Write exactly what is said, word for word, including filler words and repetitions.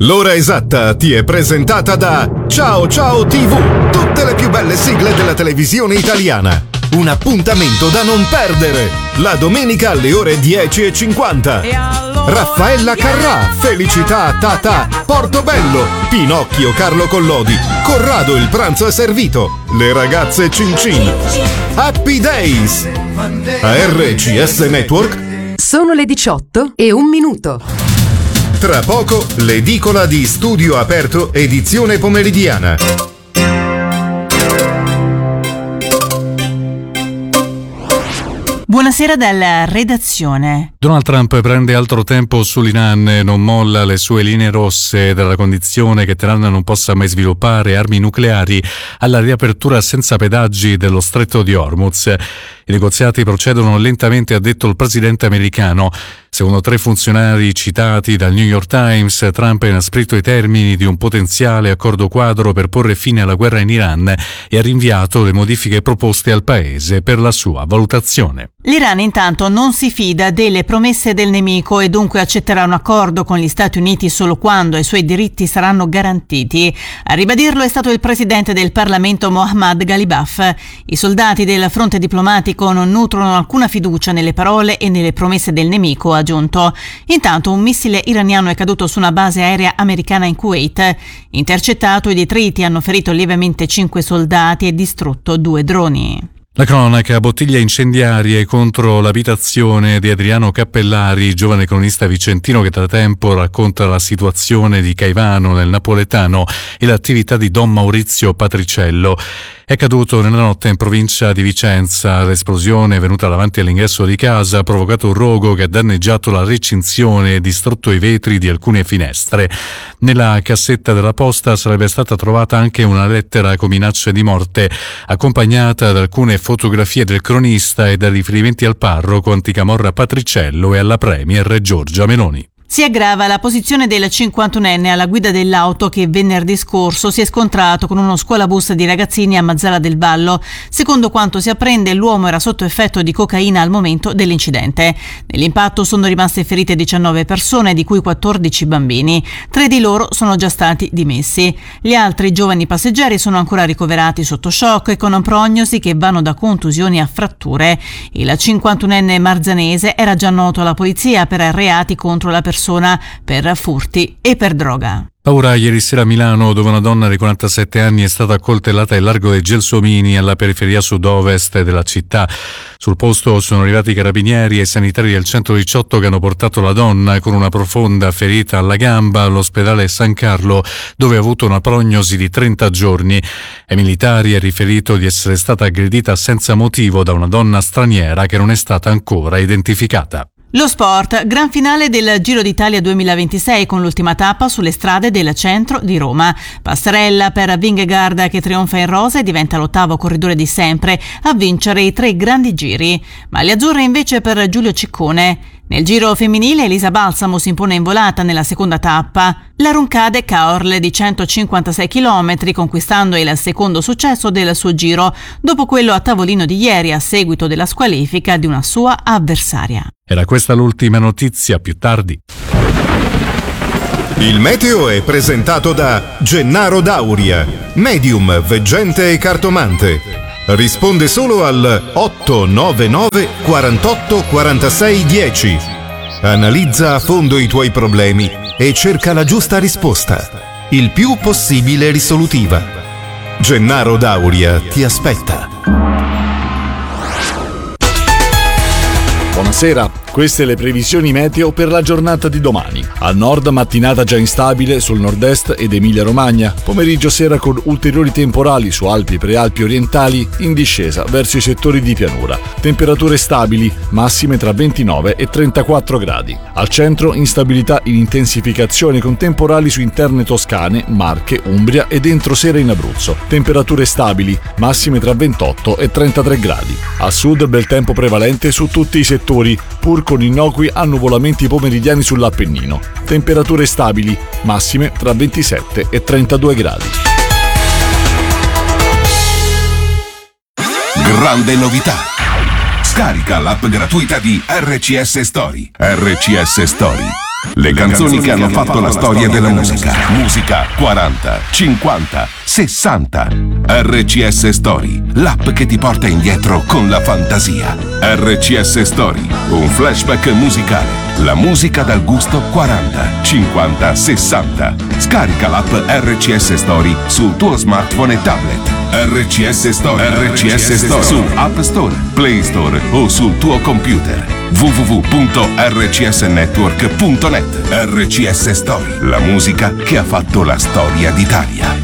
L'ora esatta ti è presentata da Ciao Ciao tivù, tutte le più belle sigle della televisione italiana. Un appuntamento da non perdere, la domenica alle ore dieci e cinquanta. Raffaella Carrà, Felicità Tata, Portobello, Pinocchio Carlo Collodi, Corrado il pranzo è servito, le ragazze Cin Cin, Happy Days, A R C S Network. Sono le diciotto e un minuto. Tra poco, l'edicola di Studio Aperto edizione pomeridiana. Buonasera dalla redazione. Donald Trump prende altro tempo sull'Iran e non molla le sue linee rosse dalla condizione che Teheran non possa mai sviluppare armi nucleari alla riapertura senza pedaggi dello stretto di Hormuz. I negoziati procedono lentamente, ha detto il presidente americano. Secondo tre funzionari citati dal New York Times, Trump ha inasprito i termini di un potenziale accordo quadro per porre fine alla guerra in Iran e ha rinviato le modifiche proposte al paese per la sua valutazione. L'Iran intanto non si fida delle promesse del nemico e dunque accetterà un accordo con gli Stati Uniti solo quando i suoi diritti saranno garantiti. A ribadirlo è stato il presidente del Parlamento Mohammad Ghalibaf. I soldati del fronte diplomatico non nutrono alcuna fiducia nelle parole e nelle promesse del nemico, ha aggiunto. Intanto un missile iraniano è caduto su una base aerea americana in Kuwait. Intercettato, i detriti hanno ferito lievemente cinque soldati e distrutto due droni. La cronaca, bottiglie incendiarie contro l'abitazione di Adriano Cappellari, giovane cronista vicentino che da tempo racconta la situazione di Caivano nel napoletano e l'attività di Don Maurizio Patriciello. È caduto nella notte in provincia di Vicenza. L'esplosione è venuta davanti all'ingresso di casa, ha provocato un rogo che ha danneggiato la recinzione e distrutto i vetri di alcune finestre. Nella cassetta della posta sarebbe stata trovata anche una lettera con minacce di morte, accompagnata da alcune fotografie del cronista e da riferimenti al parroco Anticamorra Patriciello e alla premier Giorgia Meloni. Si aggrava la posizione del cinquantunenne alla guida dell'auto che venerdì scorso si è scontrato con uno scuolabus di ragazzini a Mazzara del Vallo. Secondo quanto si apprende, l'uomo era sotto effetto di cocaina al momento dell'incidente. Nell'impatto sono rimaste ferite diciannove persone, di cui quattordici bambini. Tre di loro sono già stati dimessi. Gli altri giovani passeggeri sono ancora ricoverati sotto shock e con prognosi che vanno da contusioni a fratture. Il cinquantunenne marzanese era già noto alla polizia per reati contro la persona, per furti e per droga. Paura ieri sera a Milano, dove una donna di quarantasette anni è stata accoltellata al largo dei Gelsomini, alla periferia sud-ovest della città. Sul posto sono arrivati i carabinieri e i sanitari del centodiciotto che hanno portato la donna con una profonda ferita alla gamba all'ospedale San Carlo, dove ha avuto una prognosi di trenta giorni. Ai militari è riferito di essere stata aggredita senza motivo da una donna straniera che non è stata ancora identificata. Lo sport, gran finale del Giro d'Italia duemilaventisei con l'ultima tappa sulle strade del centro di Roma. Passerella per Vingegaard che trionfa in rosa e diventa l'ottavo corridore di sempre a vincere i tre grandi giri. Maglia azzurra invece per Giulio Ciccone. Nel giro femminile Elisa Balsamo si impone in volata nella seconda tappa. La Roncade Caorle di centocinquantasei chilometri, conquistando il secondo successo del suo giro, dopo quello a tavolino di ieri a seguito della squalifica di una sua avversaria. Era questa l'ultima notizia, più tardi. Il meteo è presentato da Gennaro Dauria, medium, veggente e cartomante. Risponde solo al otto nove nove quarantotto quarantasei dieci. Analizza a fondo i tuoi problemi e cerca la giusta risposta, il più possibile risolutiva. Gennaro Dauria ti aspetta. Buonasera, queste le previsioni meteo per la giornata di domani. Al nord mattinata già instabile sul nord-est ed Emilia-Romagna, pomeriggio sera con ulteriori temporali su Alpi, Prealpi orientali in discesa verso i settori di pianura. Temperature stabili, massime tra ventinove e trentaquattro gradi. Al centro instabilità in intensificazione con temporali su interne toscane, Marche, Umbria e dentro sera in Abruzzo. Temperature stabili, massime tra ventotto e trentatré gradi. A sud bel tempo prevalente su tutti i settori, pur con innocui annuvolamenti pomeridiani sull'Appennino. Temperature stabili, massime tra ventisette e trentadue gradi. Grande novità! Scarica l'app gratuita di R C S Story. R C S Story. Le canzoni che hanno fatto la storia della musica. Musica quaranta, cinquanta, sessanta. R C S Story, l'app che ti porta indietro con la fantasia. R C S Story, un flashback musicale. La musica dal gusto quaranta, cinquanta, sessanta. Scarica l'app R C S Story sul tuo smartphone e tablet. R C S Story, R C S Story su App Store, Play Store o sul tuo computer. w w w punto r c s network punto net. R C S Story, la musica che ha fatto la storia d'Italia.